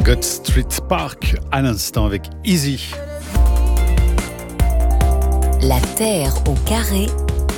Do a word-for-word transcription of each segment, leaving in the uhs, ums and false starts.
God Street Park à l'instant avec Easy. La Terre au carré.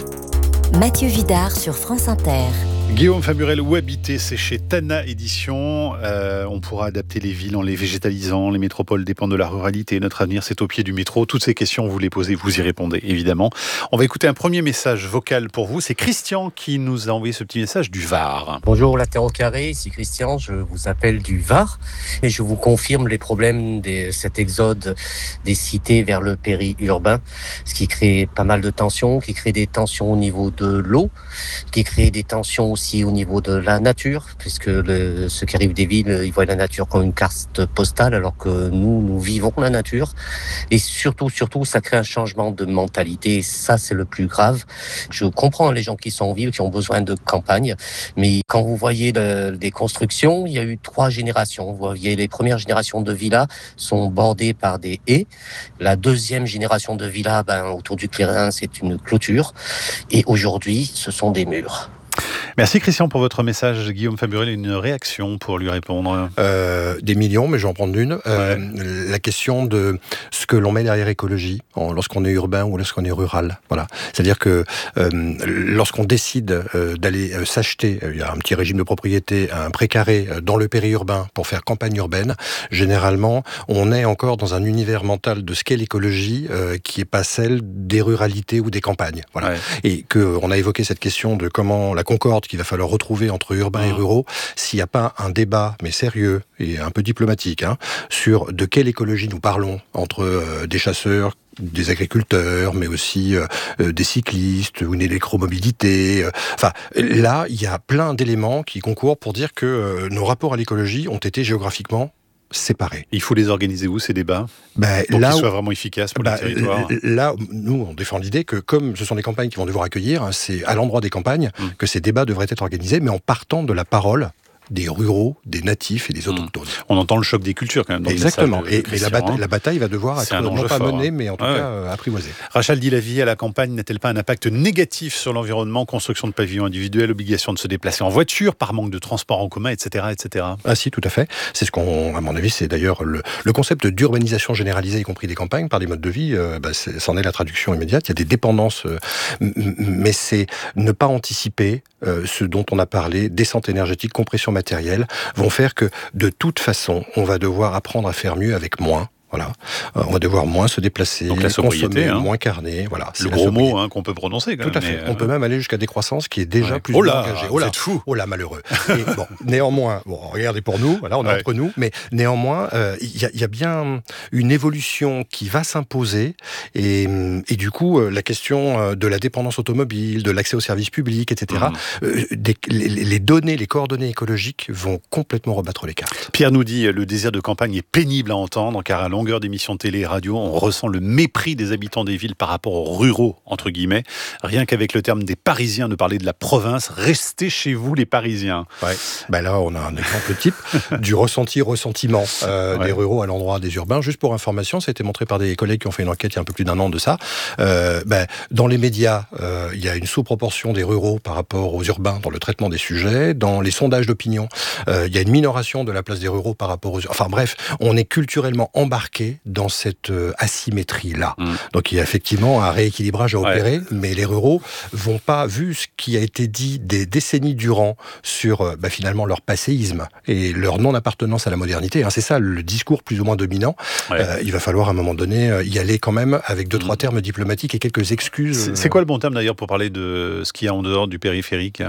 Mathieu Vidard sur France Inter. Guillaume Faburel, où habiter? C'est chez Tana Édition. Euh, on pourra adapter les villes en les végétalisant. Les métropoles dépendent de la ruralité. Notre avenir, c'est au pied du métro. Toutes ces questions, vous les posez, vous y répondez, évidemment. On va écouter un premier message vocal pour vous. C'est Christian qui nous a envoyé ce petit message du Var. Bonjour, la Terre au carré. Ici Christian, je vous appelle du Var. Et je vous confirme les problèmes de cet exode des cités vers le périurbain. Ce qui crée pas mal de tensions, qui crée des tensions au niveau de l'eau, qui crée des tensions aussi au niveau de la nature, puisque le, ceux qui arrivent des villes, ils voient la nature comme une carte postale, alors que nous, nous vivons la nature. Et surtout, surtout, ça crée un changement de mentalité. Et ça, c'est le plus grave. Je comprends les gens qui sont en ville, qui ont besoin de campagne, mais quand vous voyez le, des constructions, il y a eu trois générations. Vous voyez, les premières générations de villas sont bordées par des haies. La deuxième génération de villas, ben, autour du clairin, c'est une clôture. Et aujourd'hui, ce sont des murs. Merci Christian pour votre message. Guillaume Faburel, une réaction pour lui répondre. Euh, des millions, mais je vais en prendre une. Euh, ouais. La question de ce que l'on met derrière écologie, lorsqu'on est urbain ou lorsqu'on est rural. Voilà. C'est-à-dire que euh, lorsqu'on décide euh, d'aller euh, s'acheter, il y a un petit régime de propriété, un précaré euh, dans le périurbain pour faire campagne urbaine, généralement, on est encore dans un univers mental de ce qu'est l'écologie euh, qui n'est pas celle des ruralités ou des campagnes. Voilà. Ouais. Et qu'on a évoqué cette question de comment la concorde qu'il va falloir retrouver entre urbains mmh. et ruraux, s'il n'y a pas un débat, mais sérieux et un peu diplomatique, hein, sur de quelle écologie nous parlons entre euh, des chasseurs, des agriculteurs, mais aussi euh, des cyclistes ou une électromobilité. Euh, enfin, là, il y a plein d'éléments qui concourent pour dire que euh, nos rapports à l'écologie ont été géographiquement séparés. Il faut les organiser où, ces débats, ben, pour là qu'ils où, soient vraiment efficaces pour ben, les territoires? Là, nous, on défend l'idée que comme ce sont des campagnes qui vont devoir accueillir, hein, c'est à l'endroit des campagnes mmh. que ces débats devraient être organisés, mais en partant de la parole des ruraux, des natifs et des autochtones. Mmh. On entend le choc des cultures quand même dans Exactement. le message de, de et, et la, bataille, la bataille va devoir c'est être non pas fort, menée, hein. mais en tout ouais. cas euh, apprivoisée. Rachel dit, la vie à la campagne n'a-t-elle pas un impact négatif sur l'environnement? Construction de pavillons individuels, obligation de se déplacer en voiture par manque de transport en commun, et cetera, et cetera. Ah si, tout à fait. C'est ce qu'on, à mon avis, c'est d'ailleurs le, le concept d'urbanisation généralisée, y compris des campagnes, par des modes de vie. Euh, bah, c'est, c'en est la traduction immédiate. Il y a des dépendances, euh, mais c'est ne pas anticiper euh, ce dont on a parlé, descente énergétique, compression matérielle, vont faire que, de toute façon, on va devoir apprendre à faire mieux avec moins. Voilà, euh, on va devoir moins se déplacer, donc la consommer, hein. moins carné. Voilà, le gros mot hein, qu'on peut prononcer. Quand Tout même, à fait. mais, on euh... peut même aller jusqu'à décroissance, qui est déjà ouais. plus oh là, engagée. Oh là, vous êtes fou. Oh là, malheureux. Et bon, néanmoins, bon, regardez pour nous. Voilà, on est ouais. entre nous, mais néanmoins, il euh, y, y a bien une évolution qui va s'imposer, et, et du coup, euh, la question de la dépendance automobile, de l'accès aux services publics, et cetera. Mmh. Euh, des, les, les données, les coordonnées écologiques vont complètement rebattre les cartes. Pierre nous dit, le désir de campagne est pénible à entendre, car à longueur d'émissions de télé et radio, on ressent le mépris des habitants des villes par rapport aux ruraux, entre guillemets. Rien qu'avec le terme des Parisiens, de parler de la province, restez chez vous les Parisiens. Ouais. Ben là, on a un exemple type du ressenti-ressentiment euh, ouais. des ruraux à l'endroit des urbains. Juste pour information, ça a été montré par des collègues qui ont fait une enquête il y a un peu plus d'un an de ça. Euh, ben, dans les médias, euh, il y a une sous-proportion des ruraux par rapport aux urbains dans le traitement des sujets. Dans les sondages d'opinion, euh, il y a une minoration de la place des ruraux par rapport aux urbains. Enfin bref, on est culturellement embarqué dans cette cette asymétrie-là. Mmh. Donc il y a effectivement un rééquilibrage à opérer, ouais. mais les ruraux vont pas, vu ce qui a été dit des décennies durant sur bah, finalement leur passéisme et leur non-appartenance à la modernité, hein, c'est ça le discours plus ou moins dominant, ouais. euh, il va falloir à un moment donné y aller quand même avec deux, mmh. trois termes diplomatiques et quelques excuses. C'est, c'est quoi le bon terme d'ailleurs pour parler de ce qu'il y a en dehors du périphérique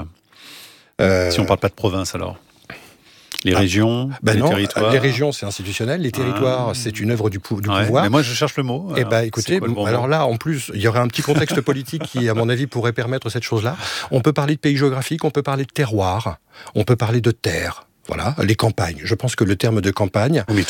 euh... Si on ne parle pas de province alors? Les ah, régions, ben les non, territoires. Les régions, c'est institutionnel. Les territoires, ah, c'est une œuvre du, pou- du ouais, pouvoir. Mais moi, je cherche le mot. Eh ben, écoutez, bon alors mot là, en plus, il y aurait un petit contexte politique qui, à mon avis, pourrait permettre cette chose-là. On peut parler de pays géographiques, on peut parler de terroir, on peut parler de terre. Voilà, les campagnes. Je pense que le terme de campagne... Oui,